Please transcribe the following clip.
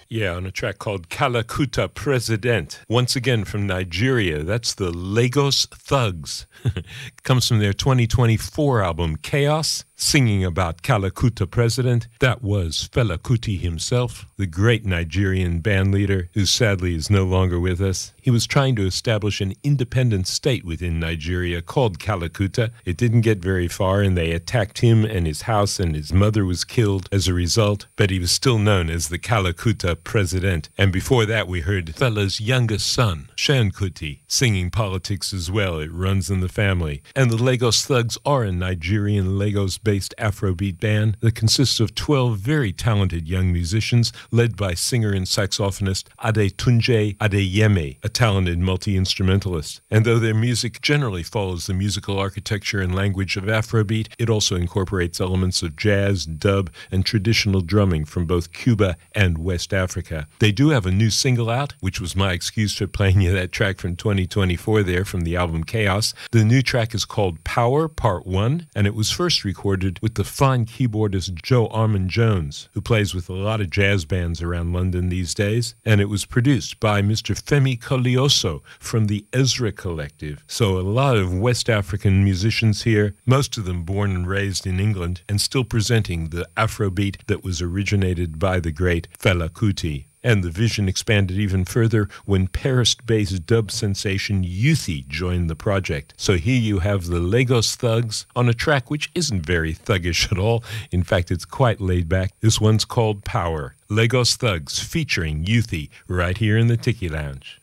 Yeah, on a track called Kalakuta President. Once again from Nigeria, that's the Lagos Thugs. Comes from their 2024 album, Chaos, singing about Kalakuta President. That was Fela Kuti himself, the great Nigerian band leader who sadly is no longer with us. He was trying to establish an independent state within Nigeria called Kalakuta. It didn't get very far, and they attacked him and his house, and his mother was killed as a result, but he was still known as the Kalakuta President. And before that, we heard Fela's youngest son, Seun Kuti, singing politics as well. It runs in the family. And the Lagos Thugs are a Nigerian Lagos-based Afrobeat band that consists of 12 very talented young musicians led by singer and saxophonist Adetunji Adeyemi, a talented multi-instrumentalist. And though their music generally follows the musical architecture and language of Afrobeat, it also incorporates elements of jazz, dub, and traditional drumming from both Cuba and West Africa. They do have a new single out, which was my excuse for playing you that track from 2024 there from the album Chaos. The new track is called Power Part 1, and it was first recorded with the fine keyboardist Joe Armon-Jones, who plays with a lot of jazz bands around London these days, and it was produced by Mr. Femi Kolioso from the Ezra Collective. So a lot of West African musicians here, most of them born and raised in England, and still presenting the Afrobeat that was originated by the great Fela Kuti. And the vision expanded even further when Paris-based dub sensation Youthie joined the project. So here you have the Lagos Thugs on a track which isn't very thuggish at all. In fact, it's quite laid back. This one's called Power. Lagos Thugs featuring Youthie right here in the Tiki Lounge.